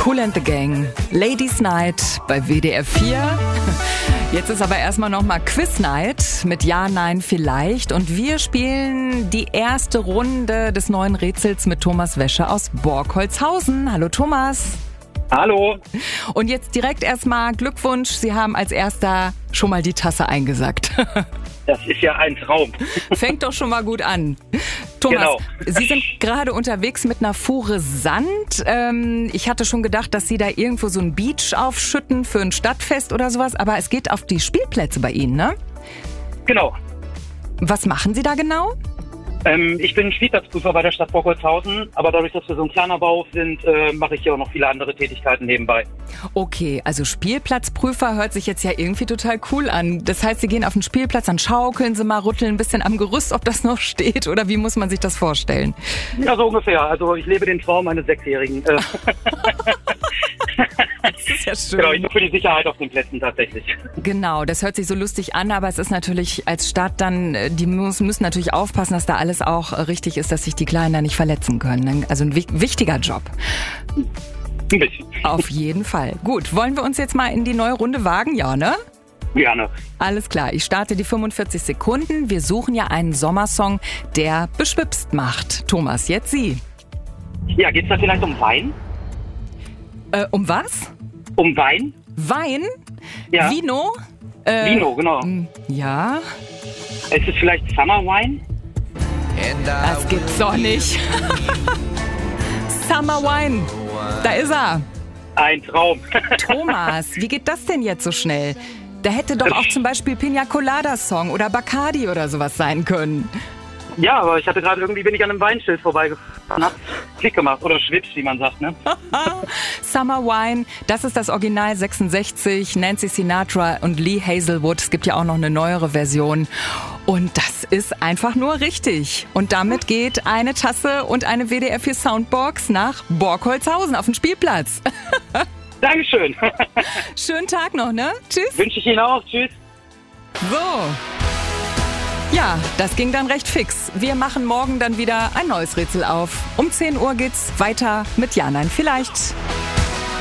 Kool and the Gang, Ladies Night bei WDR 4. Jetzt ist aber erstmal nochmal Quiz Night mit Ja, Nein, Vielleicht. Und wir spielen die erste Runde des neuen Rätsels mit Thomas Wäsche aus Borkholzhausen. Hallo Thomas. Hallo. Und jetzt direkt erstmal Glückwunsch. Sie haben als erster schon mal die Tasse eingesackt. Das ist ja ein Traum. Fängt doch schon mal gut an. Thomas, Genau. Sie sind gerade unterwegs mit einer Fuhre Sand. Ich hatte schon gedacht, dass Sie da irgendwo so einen Beach aufschütten für ein Stadtfest oder sowas. Aber es geht auf die Spielplätze bei Ihnen, ne? Genau. Was machen Sie da genau? Ich bin Spielplatzprüfer bei der Stadt Borkholzhausen, aber dadurch, dass wir so ein kleiner Bau sind, mache ich hier auch noch viele andere Tätigkeiten nebenbei. Okay, also Spielplatzprüfer hört sich jetzt ja irgendwie total cool an. Das heißt, Sie gehen auf den Spielplatz, dann schaukeln Sie mal, rütteln ein bisschen am Gerüst, ob das noch steht, oder wie muss man sich das vorstellen? Ja, so ungefähr. Also ich lebe den Traum eines Sechsjährigen. Das ist ja schön. Genau, ich bin für die Sicherheit auf den Plätzen tatsächlich. Genau, das hört sich so lustig an, aber es ist natürlich als Stadt dann, die müssen natürlich aufpassen, dass da alles auch richtig ist, dass sich die Kleinen da nicht verletzen können. Also ein wichtiger Job. Ein bisschen. Auf jeden Fall. Gut, wollen wir uns jetzt mal in die neue Runde wagen? Ja, ne? Gerne. Alles klar, ich starte die 45 Sekunden. Wir suchen ja einen Sommersong, der beschwipst macht. Thomas, jetzt Sie. Ja, geht's da vielleicht um Wein? Um was? Um Wein? Wein? Ja. Vino? Vino, genau. Ja. Ist es vielleicht Summer Wine? Das gibt's doch nicht. Summer Wine. Da ist er. Ein Traum. Thomas, wie geht das denn jetzt so schnell? Da hätte doch auch zum Beispiel Pina Colada Song oder Bacardi oder sowas sein können. Ja, aber ich hatte gerade irgendwie, bin ich an einem Weinschild vorbeigefahren und hab Klick gemacht. Oder Schwips, wie man sagt, ne? Summer Wine, das ist das Original 66, Nancy Sinatra und Lee Hazelwood. Es gibt ja auch noch eine neuere Version. Und das ist einfach nur richtig. Und damit geht eine Tasse und eine WDR 4 Soundbox nach Borkholzhausen auf den Spielplatz. Dankeschön. Schönen Tag noch, ne? Tschüss. Wünsche ich Ihnen auch. Tschüss. So. Ja, das ging dann recht fix. Wir machen morgen dann wieder ein neues Rätsel auf. Um 10 Uhr geht's weiter mit Ja, Nein, Vielleicht.